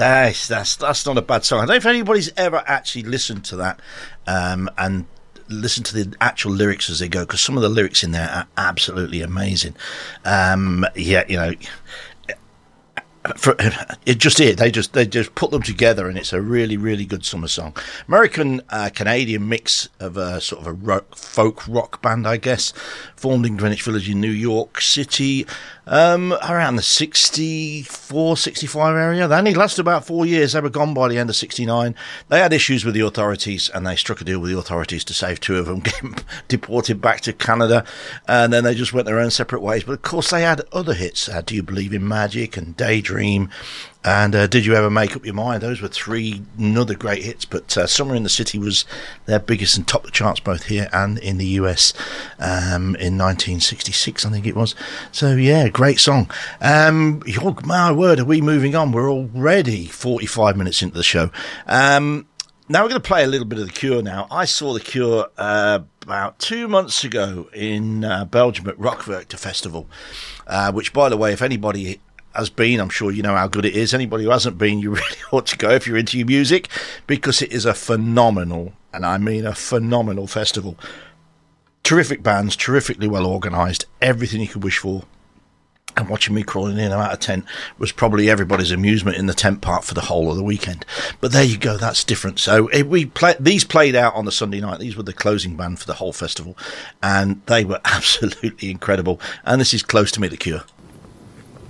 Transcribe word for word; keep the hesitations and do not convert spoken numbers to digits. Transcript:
That's, that's, that's not a bad song. I don't know if anybody's ever actually listened to that um, and listen to the actual lyrics as they go, because some of the lyrics in there are absolutely amazing. Um, yeah, you know, for, it just it they just they just put them together, and it's a really really good summer song. American uh, Canadian mix of a sort of a rock, folk rock band, I guess, formed in Greenwich Village in New York City um, around the sixty-four, sixty-five area. They only lasted about four years. They were gone by the end of sixty-nine. They had issues with the authorities, and they struck a deal with the authorities to save two of them, getting deported back to Canada, and then they just went their own separate ways. But of course, they had other hits. Uh, Do You Believe in Magic and Daydream, and uh, Did You Ever Make Up Your Mind? Those were three another great hits, but uh, Summer in the City was their biggest and topped the charts both here and in the U S um, in nineteen sixty-six, I think it was. So yeah, great song. Um, oh, my word, are we moving on? We're already forty-five minutes into the show. Um, now we're going to play a little bit of The Cure now. I saw The Cure uh, about two months ago in uh, Belgium at Rockwerchter Festival, uh, which, by the way, if anybody has been, I'm sure you know how good it is. Anybody who hasn't been, you really ought to go if you're into your music, because it is a phenomenal, and I mean a phenomenal festival. Terrific bands, terrifically well organised, everything you could wish for. And watching me crawling in and out of tent was probably everybody's amusement in the tent park for the whole of the weekend. But there you go, that's different. So it, we play, these played out on the Sunday night. These were the closing band for the whole festival, and they were absolutely incredible. And this is Close to Me, The Cure.